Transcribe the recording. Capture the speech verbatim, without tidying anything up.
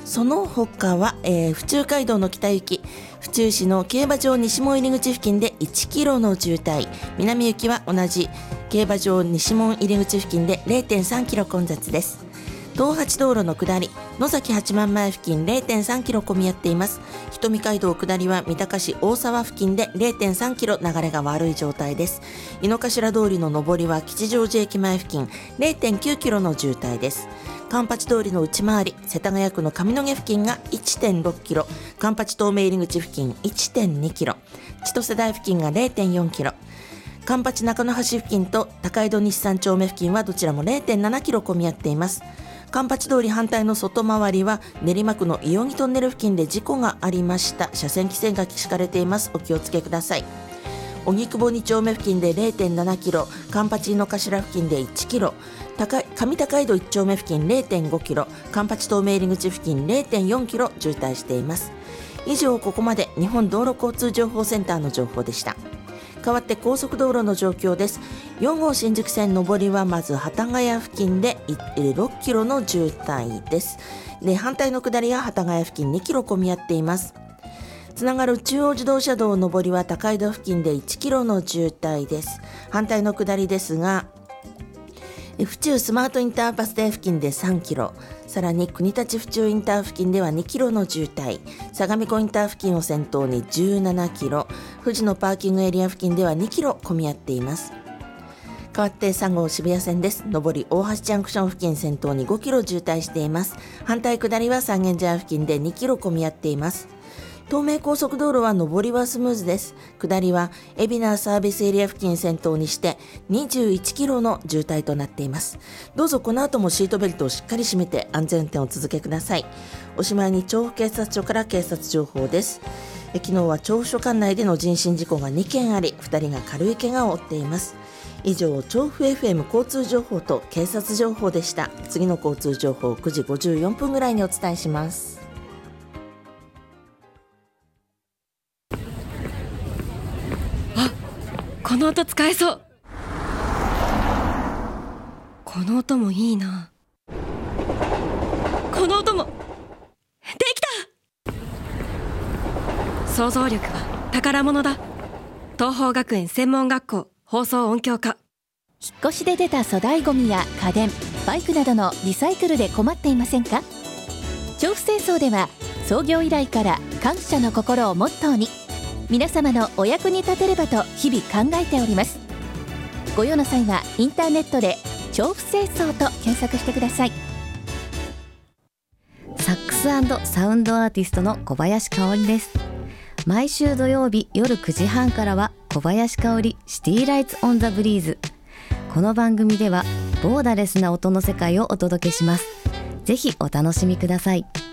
その他は、えー、府中街道の北行き、府中市の競馬場西門入り口付近でいちキロの渋滞、南行きは同じ競馬場西門入り口付近で れいてんさんキロ混雑です。東八道路の下り、野崎八幡前付近 れいてんさんキロ混み合っています。瞳街道下りは三鷹市大沢付近で れいてんさんキロ流れが悪い状態です。井の頭通りの上りは吉祥寺駅前付近 れいてんきゅうキロの渋滞です。環八通りの内回り、世田谷区の上野毛付近が いってんろくキロ、環八東名入り口付近 いってんにキロ、千歳台付近が れいてんよんキロ、環八中野橋付近と高井戸西三丁目付近はどちらも れいてんななキロ混み合っています。環八通り反対の外回りは練馬区の伊予木トンネル付近で事故がありました。車線規制が敷かれています。お気をつけください。荻窪に丁目付近で れいてんななキロ、環八井の頭付近でいちキロ、高上高井戸いち丁目付近 れいてんごキロ、環八東名入り口付近 れいてんよんキロ渋滞しています。以上、ここまで日本道路交通情報センターの情報でした。代わって高速道路の状況です。よん号新宿線上りはまず幡ヶ谷付近でろっキロの渋滞です。で、反対の下りは幡ヶ谷付近にキロ混み合っています。つながる中央自動車道上りは高井戸付近でいちキロの渋滞です。反対の下りですが、府中スマートインターバス停付近でさんキロ、さらに国立府中インター付近ではにキロの渋滞、相模湖インター付近を先頭にじゅうななキロ、富士のパーキングエリア付近ではにキロ混み合っています。代わってさん号渋谷線です。上り大橋ジャンクション付近先頭にごキロ渋滞しています。反対下りは三軒茶屋付近でにキロ混み合っています。東名高速道路は上りはスムーズです。下りは海老名サービスエリア付近先頭にしてにじゅういちキロの渋滞となっています。どうぞこの後もシートベルトをしっかり締めて安全運転を続けください。おしまいに調布警察署から警察情報です。え昨日は調布署管内での人身事故がにけんあり、ふたりが軽い怪我を負っています。以上、調布 エフエム 交通情報と警察情報でした。次の交通情報くじごじゅうよんぷんぐらいにお伝えします。 この音使えそう。この音もいいな。この音もできた。想像力は宝物だ。東邦学園専門学校放送音響科。 引っ越しで出た粗大ゴミや家電、バイクなどのリサイクルで困っていませんか？調布清掃では創業以来から感謝の心をモットーに、皆様のお役に立てればと日々考えております。ご用の際はインターネットで調布清掃と検索してください。 サックス&サウンドアーティストの小林香織です。毎週土曜日夜くじはんからは小林香織シティライツオンザブリーズ。この番組ではボーダレスな音の世界をお届けします。ぜひお楽しみください。